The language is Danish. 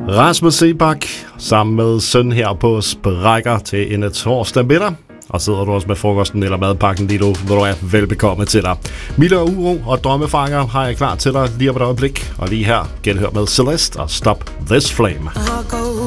Rasmus Seebach sammen med søn her på sprækker til en torsdag middag. Og sidder du også med frokosten eller madpakken lige nu, hvor du er velbekomme til dig. Mille og uro og drømmefanger har jeg klar til dig lige om et øjeblik. Og lige her genhør med Celeste og Stop This Flame.